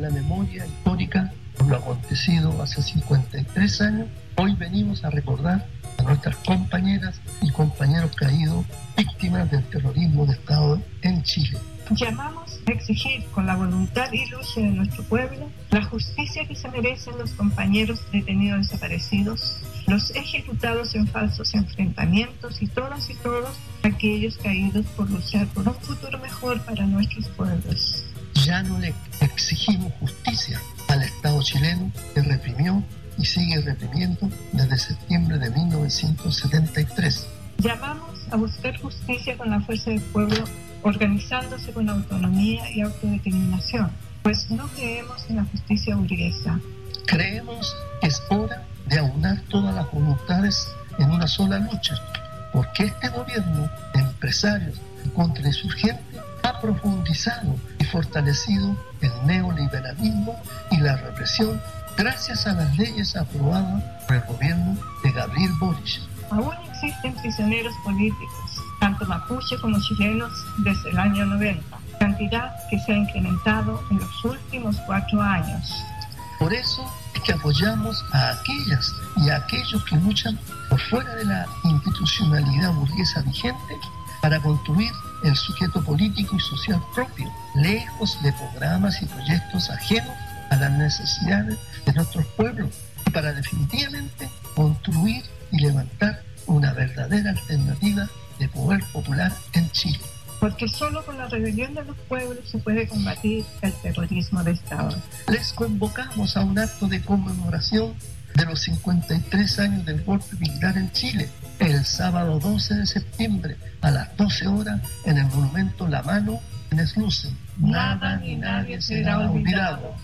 la memoria histórica por lo acontecido hace 53 años, hoy venimos a recordar a nuestras compañeras y compañeros caídos víctimas del terrorismo de Estado en Chile. Llamamos a exigir con la voluntad y lucha de nuestro pueblo la justicia que se merecen los compañeros detenidos desaparecidos, los ejecutados en falsos enfrentamientos y todas y todos aquellos caídos por luchar por un futuro mejor para nuestros pueblos. Ya no le exigimos justicia al Estado chileno que reprimió y sigue reprimiendo desde septiembre de 1973. Llamamos a buscar justicia con la fuerza del pueblo, organizándose con autonomía y autodeterminación, pues no creemos en la justicia burguesa. Creemos que es hora de aunar todas las voluntades en una sola lucha, porque este gobierno de empresarios y contrainsurgentes ha profundizado y fortalecido el neoliberalismo y la represión gracias a las leyes aprobadas por el gobierno de Gabriel Boric. Aún existen prisioneros políticos, tanto mapuche como chilenos, desde el año 90, cantidad que se ha incrementado en los últimos 4 años. Por eso es que apoyamos a aquellas y a aquellos que luchan por fuera de la institucionalidad burguesa vigente para construir el sujeto político y social propio, lejos de programas y proyectos ajenos a las necesidades de nuestros pueblos, y para definitivamente construir y levantar una verdadera alternativa de poder popular en Chile. Porque solo con la rebelión de los pueblos se puede combatir el terrorismo de Estado. Les convocamos a un acto de conmemoración de los 53 años del golpe militar en Chile, el sábado 12 de septiembre a las 12 horas en el monumento La Mano en Eslucen. Nada ni nadie será olvidado.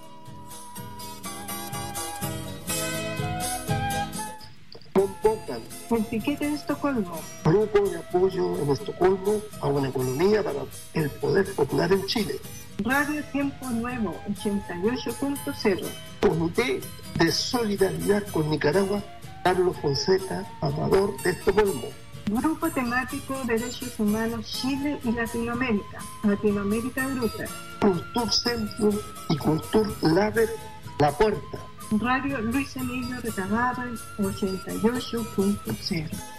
Convocan El piquete de Estocolmo. Grupo de apoyo en Estocolmo a una economía para el poder popular en Chile. Radio Tiempo Nuevo 88.0. Comité de Solidaridad con Nicaragua, Carlos Fonseca, Amador de Estocolmo. Grupo temático Derechos Humanos Chile y Latinoamérica, Latinoamérica Bruta. Cultur Centrum y Cultur Laber, La Puerta. Radio Luis Emilio Retabarren 88.0.